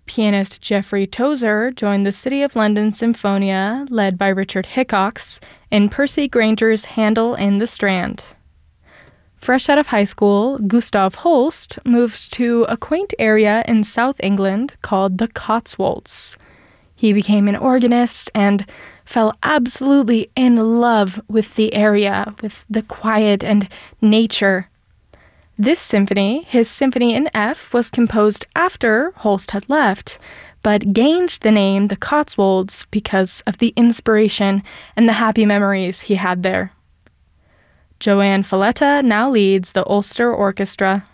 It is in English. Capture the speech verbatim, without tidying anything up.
Pianist Geoffrey Tozer joined the City of London Symphonia, led by Richard Hickox, in Percy Granger's Handel in the Strand. Fresh out of high school, Gustav Holst moved to a quaint area in South England called the Cotswolds. He became an organist and fell absolutely in love with the area, with the quiet and nature. This symphony, his Symphony in F, was composed after Holst had left, but gained the name the Cotswolds because of the inspiration and the happy memories he had there. Joanne Falletta now leads the Ulster Orchestra.